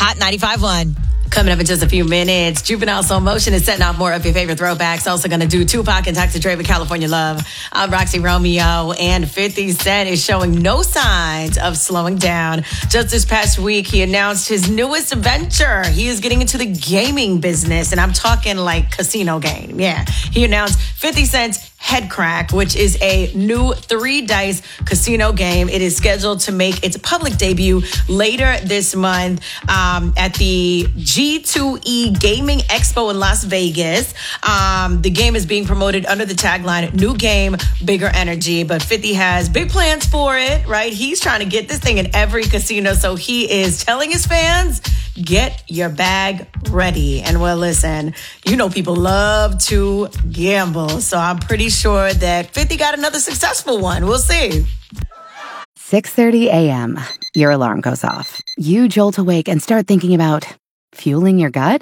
Hot 95.1. Coming up in just a few minutes, Juvenile Soul Motion is setting off more of your favorite throwbacks. Also going to do Tupac and Dr. Dre with California Love. I'm Roxy Romeo, and 50 Cent is showing no signs of slowing down. Just this past week, he announced his newest venture. He is getting into the gaming business, and I'm talking like casino game. Yeah, he announced 50 Cent's Headcrack, which is a new 3-dice casino game. It is scheduled to make its public debut later this month at the G2E Gaming Expo in Las Vegas. The game is being promoted under the tagline, New Game, Bigger Energy, but 50 has big plans for it, right? He's trying to get this thing in every casino, so he is telling his fans, get your bag ready. And well, listen, you know people love to gamble, so I'm pretty sure that 50 got another successful one. We'll see. 6:30 a.m. Your alarm goes off. You jolt awake and start thinking about fueling your gut?